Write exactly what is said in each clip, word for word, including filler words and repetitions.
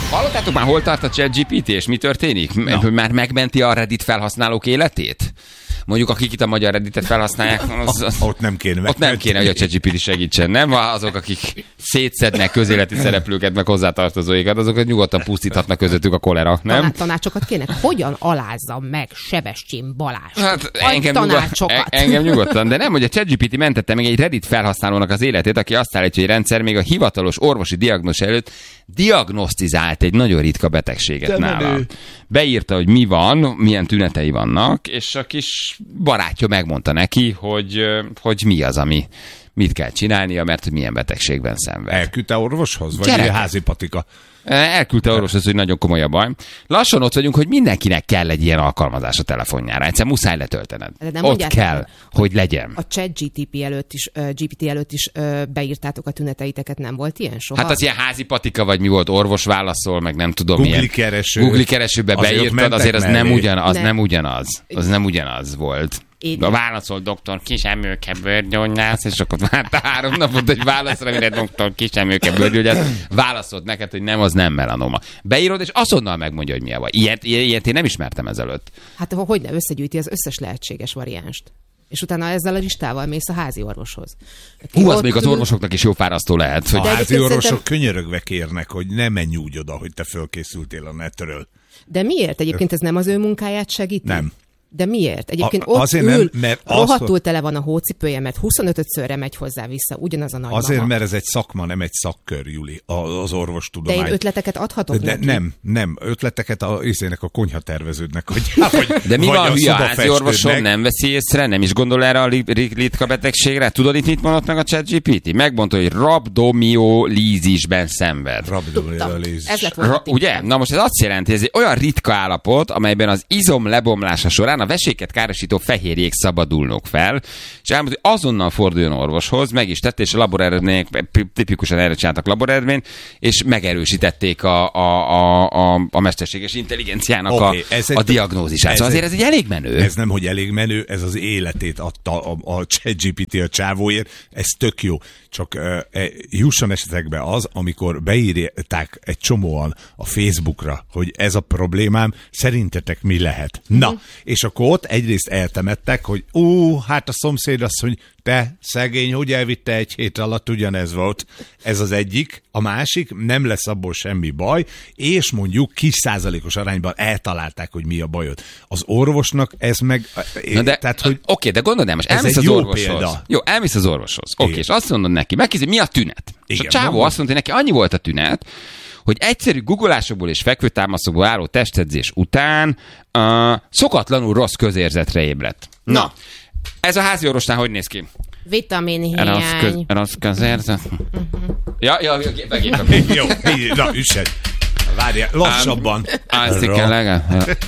Hallottátok már, hol tart a ChatGPT, és mi történik? No. Már megmenti a Reddit felhasználók életét? Mondjuk akik itt a magyar Redditet felhasználják, az, az, ott nem kéne. Ott nem kéne, hogy a ChatGPT segítsen, nem? Azok, akik szétszednek közéleti szereplőket, meg hozzátartozóikat, azokat nyugodtan pusztíthatnak közöttük a kolera, nem? Taná- tanácsokat kének. Hogyan alázzam meg Sebestyén Balást? Hát engem, tanácsokat. Nyugod, engem nyugodtan, de nem, hogy a ChatGPT mentette meg egy Reddit felhasználónak az életét, aki azt állítja, hogy a rendszer még a hivatalos orvosi diagnózis előtt diagnosztizált egy nagyon ritka betegséget de nála. Menő. Beírta, hogy mi van, milyen tünetei vannak, és a kis barátja megmondta neki, hogy, hogy mi az, ami mit kell csinálnia, mert hogy milyen betegségben szenved. Elküldte orvoshoz? Vagy egy házi patika? Elküldte orvoshoz, hogy nagyon komoly a baj. Lassan ott vagyunk, hogy mindenkinek kell egy ilyen alkalmazás a telefonjára. Egyszer muszáj letöltened. Ott kell, nem, hogy legyen. A ChatGPT előtt is, uh, gé pé té előtt is uh, beírtátok a tüneteiteket, nem volt ilyen soha? Hát az ilyen házi patika, vagy mi volt, orvos válaszol, meg nem tudom Google milyen. kereső. Google keresőbe beírtad, azért az nem, ugyan, az nem. nem ugyanaz. Az nem ugyanaz volt. Én... A válaszol doktor Kisemőke bőrgyógyász, és akkor várta három napot, hogy válaszol, amire doktor Kisemőke bőrgyógyász, válaszolt neked, hogy nem, az nem melanoma. Beírod, és azonnal megmondja, hogy mi a baj. Ilyet, ilyet én nem ismertem ezelőtt. Hát hogy ne összegyűjti az összes lehetséges variánst. És utána ezzel a listával mész a házi orvoshoz. Hú, az még az orvosoknak is jó fárasztó lehet. Hogy... A házi orvosok szerintem... könyörögve kérnek, hogy ne menj úgy oda, hogy te fölkészültél a netről. De miért? Egyébként ez nem az ő munkáját segíti? Nem. De miért? Egyébként a, ott ül, nem, mert rohadtul azt... tele van a hócipője, mert huszonötödszörre megy hozzá vissza, ugyanaz a nagymama. Azért, mert ez egy szakma, nem egy szakkör, Juli, az orvostudomány. De én ötleteket adhatok de neki? Nem, nem. Ötleteket a, izének a konyhaterveződnek, hogy, hogy de mi van, hogy a házi orvosom nem veszi észre, nem is gondol erre a ritka betegségre? Tudod itt mit mondott meg a ChatGPT? Megmondta, hogy rabdomiolízisben szenved. Rabdomiolízis. Ez lett volna. Ugye? Na most ez azt jelenti, hogy ez egy olyan ritka állapot, amelyben az izom lebomlása során a veséket káros fehérjék szabadulnak fel, és elmondta, hogy azonnal forduljon orvoshoz, meg is tette, és a laboreredmények tipikusan erre csináltak laboreredményt, és megerősítették a, a, a, a, a mesterséges intelligenciának okay, a, a diagnózisát. Szóval azért ez egy elég menő. Ez nem, hogy elég menő, ez az életét adta a, a ChatGPT a csávóért, ez tök jó. Csak uh, jusson esetekbe az, amikor beírták egy csomóan a Facebookra, hogy ez a problémám, szerintetek mi lehet? Na, mm. és akkor ott egyrészt eltemettek, hogy ú, hát a szomszéd azt mondja, te szegény, hogy elvitte egy hét alatt, ugyanez volt. Ez az egyik. A másik, nem lesz abból semmi baj, és mondjuk kis százalékos arányban eltalálták, hogy mi a bajod. Az orvosnak ez meg... Na de, tehát, hogy oké, de gondold el, most elmész az orvoshoz. Példa. Jó, elmész az orvoshoz. Oké, és azt mondod neki, megkérdezi, mi a tünet? Igen, és a csávó azt mondta, hogy neki annyi volt a tünet, hogy egyszerű googolásokból és fekvőtámaszokból álló testedzés után uh, szokatlanul rossz közérzetre ébredt. Na, Na. ez a házi orvosnál hogy néz ki? Vitaminhiány. Rossz, köz, rossz közérzet. Uh-huh. Ja, ja, begépem. Jó, na, üssed. Várjál, lassabban. Ászik kell legalább.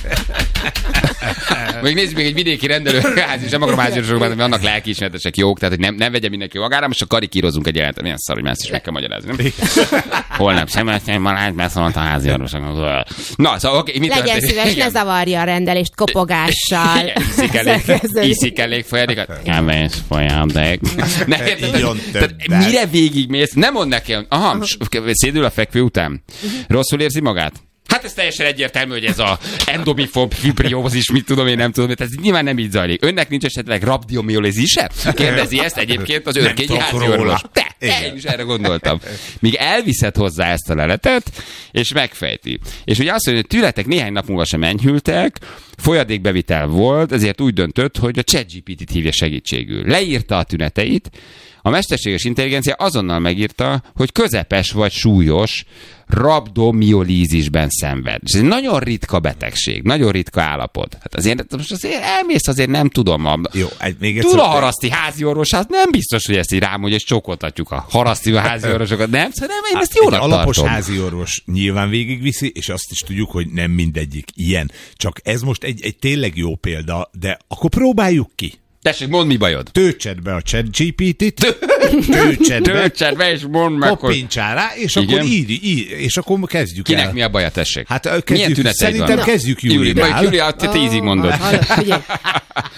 Még nézzük még egy vidéki rendelőház, és nem akarom háziorvosokban, hogy vannak lelkiismeretesek jók, tehát hogy nem, nem vegye mindenki magára, most csak karikírozunk egy jelenetet. Milyen szar, hogy már ezt is meg kell magyarázni, nem? Holnap Sebestyén Balázs beszólt a háziorvosoknak. Na, szóval oké. Okay, legyen szíves, ne zavarja a rendelést kopogással. Iszik elég folyadékat? Kevés folyadék. Mire végigmész? Nem mond nekem. Aha, szédül a fekvő után. Rosszul érzi magát? Hát ez teljesen egyértelmű, hogy ez a endomifob fibriózis, mit tudom én, nem tudom, ez nyilván nem így zajlik. Önnek nincs esetleg rabdomiolízise? Kérdezi ezt egyébként az örkényi háziorvos. Te, én is erre gondoltam. Míg elviszed hozzá ezt a leletet, és megfejti. És ugye azt mondja, hogy tünetek néhány nap múlva sem enyhültek, folyadékbevitel volt, ezért úgy döntött, hogy a ChatGPT-t hívja segítségül. Leírta a tüneteit, a mesterséges intelligencia azonnal megírta, hogy közepes vagy súlyos rabdomiolízisben szenved. És ez egy nagyon ritka betegség, nagyon ritka állapot. Hát azért, most azért elmész, azért nem tudom. A Jó, még túl a haraszti háziorvos, hát nem biztos, hogy ezt így rámondja, és csókoltatjuk a haraszti háziorvosokat. Nem, szóval nem, én ezt jónak tartom. Alapos háziorvos nyilván végigviszi, és azt is tudjuk, hogy nem mindegyik ilyen. Csak ez most egy, egy tényleg jó példa, de akkor próbáljuk ki. Tessék, mondd, mi bajod. Töltsed be a ChatGPT-t, töltsed be, töltsed be, és mondd meg, koppintsál rá, és igen? Akkor írj, írj, és akkor kezdjük Kinek el. mi a baja, tessék? Hát kezdjük, szerintem van? kezdjük Júlinál. Júli, Júli, te tízig mondod.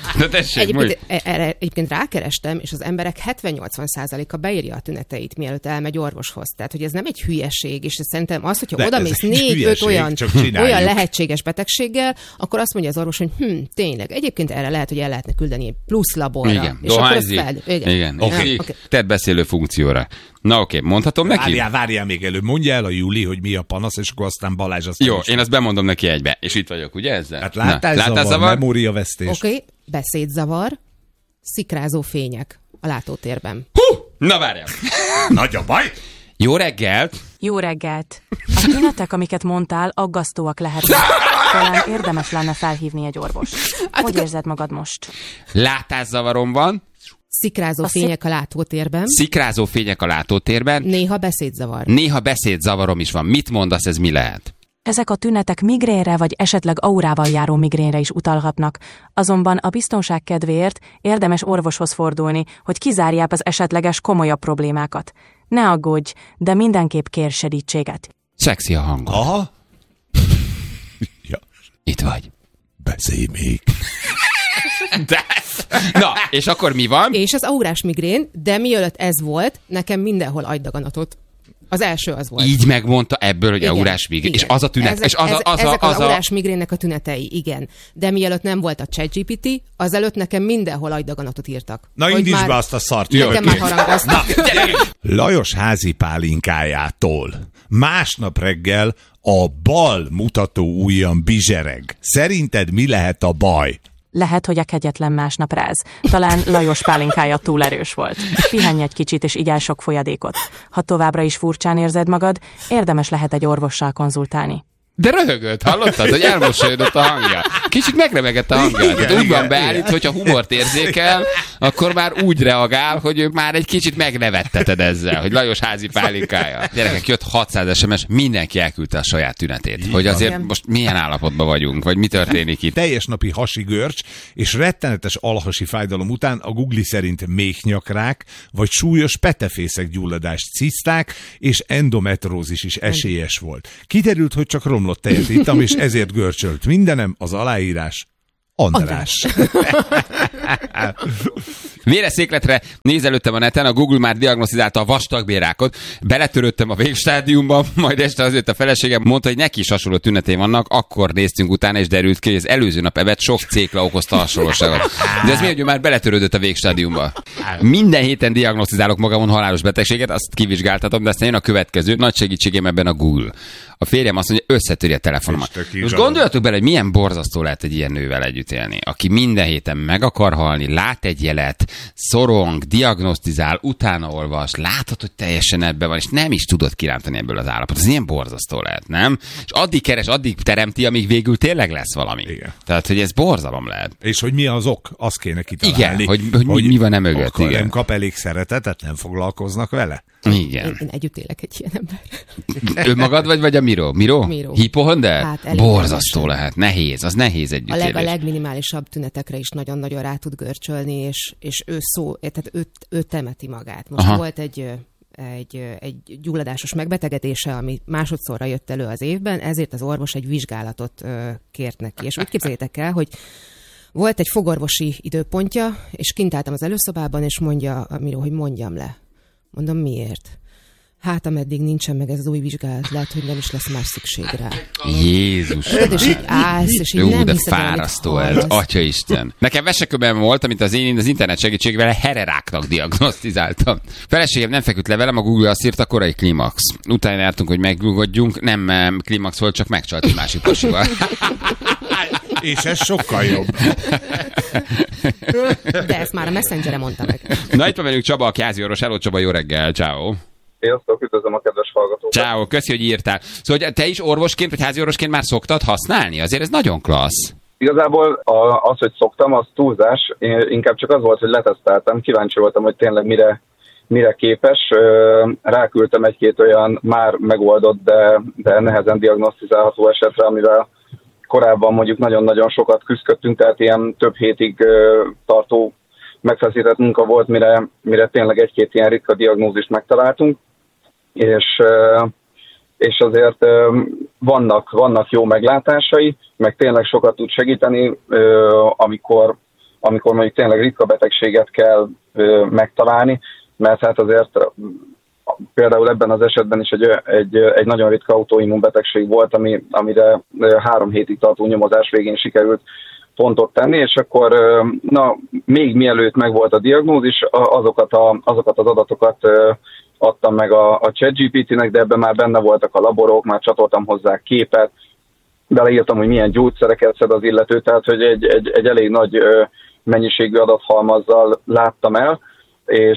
Na tessék, egyébként, erre egyébként rákerestem, és az emberek hetven-nyolcvan százaléka beírja a tüneteit, mielőtt elmegy orvoshoz. Tehát, hogy ez nem egy hülyeség, és szerintem az, hogyha odamész négy-öt olyan, olyan lehetséges betegséggel, akkor azt mondja az orvos, hogy hm, tényleg, egyébként erre lehet, hogy el lehetne küldeni egy plusz laborra. Igen, és akkor ezt fel... Igen, igen. Okay. Okay. Tehát beszélő funkcióra. Na oké, okay. Mondhatom neki? Várjál, várjál még előbb. Mondja el a Júli, hogy mi a panasz, és akkor aztán Balázs azt... Jó, én azt bemondom neki egybe, és itt vagyok, ugye ezzel? Hát látászavar, memóriavesztés. Oké, okay. Beszédzavar, szikrázó fények a látótérben. Hú, na várjál. Nagy a baj. Jó reggelt. Jó reggelt. A tünetek, amiket mondtál, aggasztóak lehetnek. Talán érdemes lenne felhívni egy orvost. Hogy érzed magad most? Látászavarom van. Szikrázó a fények a látótérben. Szikrázó fények a látótérben. Néha beszédzavar. Néha beszédzavarom is van. Mit mondasz, ez mi lehet? Ezek a tünetek migrénre vagy esetleg aurával járó migrénre is utalhatnak. Azonban a biztonság kedvéért érdemes orvoshoz fordulni, hogy kizárják az esetleges komolyabb problémákat. Ne aggódj, de mindenképp kér segítséget. Szexi a hangod. Aha. Ja. Itt vagy. Beszélj még. De... Na, és akkor mi van? És az aurás migrén, de mielőtt ez volt, nekem mindenhol agydaganatot. Az első az volt. Így megmondta ebből, hogy igen, aurás migrén. És az a tünet. Ezek, és az, ez, az, az, ezek az, az, az aurás a... migrénnek a tünetei, igen. De mielőtt nem volt a ChatGPT, azelőtt nekem mindenhol agydaganatot írtak. Na indítsd már... be azt a szart. Jó, nekem már harangoztak. Lajos házi pálinkájától másnap reggel a bal mutató ujjam bizsereg. Szerinted mi lehet a baj? Lehet, hogy a kegyetlen másnap ráz. Talán Lajos pálinkája túl erős volt. Pihenj egy kicsit, és igyál sok folyadékot. Ha továbbra is furcsán érzed magad, érdemes lehet egy orvossal konzultálni. De röhögött, hallottad, hogy elmosolyodott a hangja. Kicsit megremegett a hangja. Igen, tehát úgy van beállít, hogyha humort érzékel, akkor már úgy reagál, hogy ő már egy kicsit megnevetteted ezzel, hogy Lajos házi pálinkája. Gyerekek, jött hatszáz es em es, mindenki elküldte a saját tünetét. Hogy azért most milyen állapotban vagyunk, vagy mi történik itt. Teljes napi hasi görcs és rettenetes alhasi fájdalom után a Google szerint méhnyakrák, vagy súlyos petefészek gyulladás, ciszták és endometrózis is esélyes volt. Kiderült, hogy csak romlott tejet ittam, és ezért görcsölt mindenem, az aláírás András. Véreszékletre nézelődtem a neten, a Google már diagnosztizálta a vastagbérákot, beletörődtem a végstádiumba, majd este azért a feleségem mondta, hogy neki is hasonló tünetén vannak, akkor néztünk utána, és derült ki, hogy az előző nap evett sok cékla okozta hasonlóságot. De ez mi, hogy ő már beletörődött a végstádiumba. Minden héten diagnosztizálok magamon halálos betegséget, azt kivizsgáltatom, de aztán jön a következő, nagy segítségem ebben a Google. A férjem azt mondja, összetöri a telefonomat. Most gondoljatok bele, hogy milyen borzasztó lehet egy ilyen nővel együtt élni, aki minden héten meg akar halni, lát egy jelet, szorong, diagnosztizál, utána olvas, látod, hogy teljesen ebben van, és nem is tudod kirántani ebből az állapotot. Ez ilyen borzasztó lehet, nem? És addig keres, addig teremti, amíg végül tényleg lesz valami. Igen. Tehát, hogy ez borzalom lehet. És hogy mi az ok, azt kéne kitalálni. Igen, hogy, hogy, hogy mi van e mögött. Igen. Nem kap elég szeretetet, nem foglalkoznak vele. Igen. Én, én együtt élek egy ilyen ember. Ő magad vagy, vagy a Miro? Miro? Miro. Hipohonder? Hát, borzasztó lehet. Nehéz, az nehéz együttélés. A, leg, a legminimálisabb tünetekre is nagyon-nagyon rá tud görcsölni, és, és ő szó, tehát ő, ő temeti magát. Most Aha. volt egy, egy, egy gyulladásos megbetegedése, ami másodszorra jött elő az évben, ezért az orvos egy vizsgálatot kért neki. És úgy képzeljétek el, hogy volt egy fogorvosi időpontja, és kint álltam az előszobában, és mondja a Miro, hogy mondjam le. Mondom, miért? Hát, ameddig nincsen meg ez az új vizsgálat, lehet, hogy nem is lesz más szükség rá. Jézus! És így állsz, és így Jó, nem de hiszed, fárasztó ez, Atyaisten. Nekem veseköben volt, amit az én az internet segítségével hereráknak diagnosztizáltam. Feleségem nem feküdt le velem, a Google azt írta, korai klímax. Utána jártunk, hogy megnyugodjunk, nem klímax volt, csak megcsalt egy másik pasival. És ez sokkal jobb. De ezt már a Messengere mondta meg. Na, itt van velünk Csaba, a háziorvos. Hello, Csaba, jó reggel, ciao. Sziasztok, üdvözlöm a kedves hallgatókat. Ciao, köszi, hogy írtál. Szóval te is orvosként, vagy háziorvosként már szoktad használni? Azért ez nagyon klassz. Igazából az, hogy szoktam, az túlzás. Én inkább csak az volt, hogy leteszteltem. Kíváncsi voltam, hogy tényleg mire, mire képes. Ráküldtem egy-két olyan már megoldott, de, de nehezen diagnosztizálható esetre, amivel korábban mondjuk nagyon-nagyon sokat küzdöttünk, tehát ilyen több hétig tartó megfeszített munka volt, mire, mire tényleg egy-két ilyen ritka diagnózist megtaláltunk, és, és azért vannak, vannak jó meglátásai, meg tényleg sokat tud segíteni, amikor amikor mondjuk tényleg ritka betegséget kell ö, megtalálni, mert hát azért például ebben az esetben is egy, egy, egy nagyon ritka autoimmunbetegség volt, ami, amire három hétig tartó nyomozás végén sikerült pontot tenni, és akkor na, még mielőtt megvolt a diagnózis, azokat, a, azokat az adatokat adtam meg a, a ChatGPT-nek, de ebben már benne voltak a laborok, már csatoltam hozzá képet, beleírtam, hogy milyen gyógyszereket szed az illető, tehát hogy egy, egy, egy elég nagy mennyiségű adathalmazzal láttam el, és,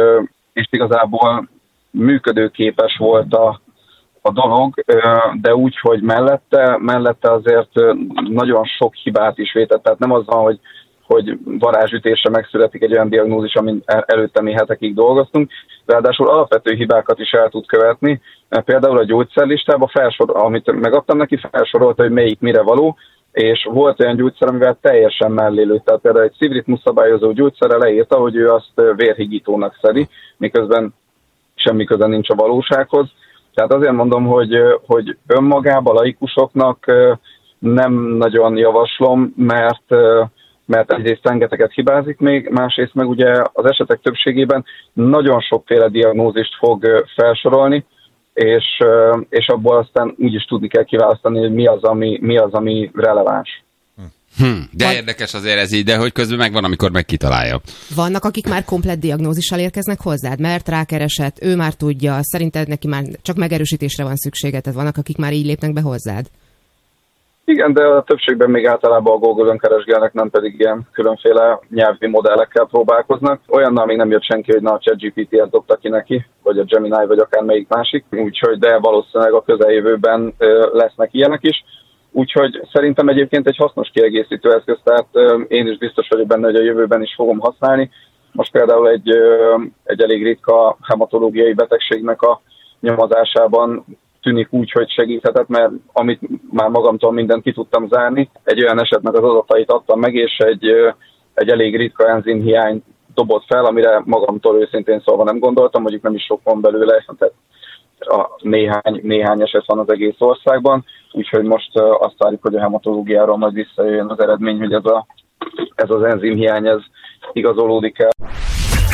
és igazából működőképes volt a, a dolog, de úgy, hogy mellette, mellette azért nagyon sok hibát is vétett. Tehát nem az van, hogy, hogy varázsütésre megszületik egy olyan diagnózis, amin előtte mi hetekig dolgoztunk, ráadásul alapvető hibákat is el tud követni. Például a gyógyszerlistában, felsor, amit megadtam neki, felsorolta, hogy melyik mire való, és volt olyan gyógyszer, amivel teljesen mellélőtt. Tehát például egy szívritmus szabályozó gyógyszerre leírta, hogy ő azt vérhigítónak szedi, miközben semmi köze nincs a valósághoz. Tehát azért mondom, hogy, hogy önmagában laikusoknak nem nagyon javaslom, mert, mert egyrészt rengeteget hibázik még, másrészt meg ugye az esetek többségében nagyon sokféle diagnózist fog felsorolni, és, és abból aztán úgy is tudni kell kiválasztani, hogy mi az, ami, mi az, ami releváns. Hm, de érdekes azért ez így, de hogy közben megvan, amikor meg kitalálja. Vannak, akik már komplett diagnózissal érkeznek hozzád, mert rákeresett, ő már tudja, szerinted neki már csak megerősítésre van szüksége, tehát vannak, akik már így lépnek be hozzád? Igen, de a többségben még általában a Google-ön keresgélnek, nem pedig ilyen különféle nyelvi modellekkel próbálkoznak. Olyannal még nem jött senki, hogy na a ChatGPT-et dobta ki neki, vagy a Gemini, vagy akár melyik másik, úgyhogy de valószínűleg a közeljövőben lesznek ilyenek is. Úgyhogy szerintem egyébként egy hasznos kiegészítő eszköz, tehát én is biztos vagyok benne, hogy a jövőben is fogom használni. Most például egy, egy elég ritka hematológiai betegségnek a nyomozásában tűnik úgy, hogy segíthetett, mert amit már magamtól mindent ki tudtam zárni, egy olyan esetnek az adatait adtam meg, és egy, egy elég ritka enzimhiány dobott fel, amire magamtól őszintén szólva nem gondoltam, mondjuk nem is sok van belőle, tehát a néhány, néhány eset van az egész országban, úgyhogy most azt várjuk, hogy a hematológiáról majd visszajöjjön az eredmény, hogy ez, a, ez az enzimhiány ez igazolódik el.